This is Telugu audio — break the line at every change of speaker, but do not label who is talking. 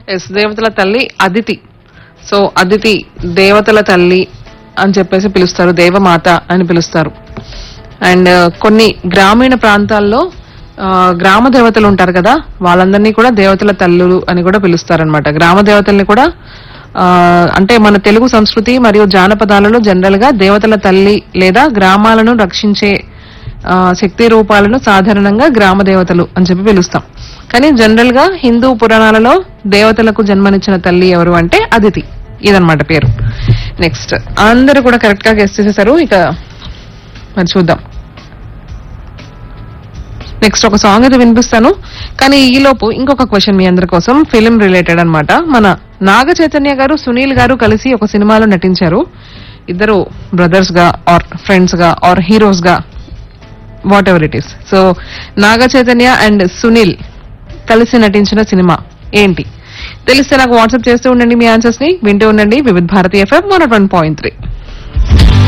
ఎస్, దేవతల తల్లి అదితి. సో అదితి దేవతల తల్లి అని చెప్పేసి పిలుస్తారు, దేవమాత అని పిలుస్తారు. అండ్ కొన్ని గ్రామీణ ప్రాంతాల్లో గ్రామ దేవతలు ఉంటారు కదా, వాళ్ళందరినీ కూడా దేవతల తల్లులు అని కూడా పిలుస్తారనమాట. గ్రామ దేవతల్ని కూడా అంటే మన తెలుగు సంస్కృతి మరియు జానపదాలలో జనరల్ గా దేవతల తల్లి లేదా గ్రామాలను రక్షించే శక్తి రూపాలను సాధారణంగా గ్రామ దేవతలు అని చెప్పి పిలుస్తాం. కానీ జనరల్ గా హిందూ పురాణాలలో దేవతలకు జన్మనిచ్చిన తల్లి ఎవరు అంటే అదితి, ఇదనమాట పేరు. నెక్స్ట్ అందరూ కూడా కరెక్ట్ గా గెస్ట్ చేసేసారు. ఇక మరి చూద్దాం. నెక్స్ట్ ఒక సాంగ్ అయితే వినిపిస్తాను, కానీ ఈలోపు ఇంకొక క్వశ్చన్ మీ అందరి కోసం, ఫిలిం రిలేటెడ్ అన్నమాట. మన నాగ చైతన్య గారు సునీల్ గారు కలిసి ఒక సినిమాలో నటించారు. ఇద్దరు బ్రదర్స్ గా ఆర్ ఫ్రెండ్స్ గా ఆర్ హీరోస్ గా, what ever it is. So Naga Chaitanya and Sunil కలిసి నటించిన సినిమా ఏంటి తెలిస్తే నాకు వాట్సాప్ చేస్తూ ఉండండి మీ ఆన్సర్స్ ని. వింటూ ఉండండి వివిధ భారతి FM 101.3.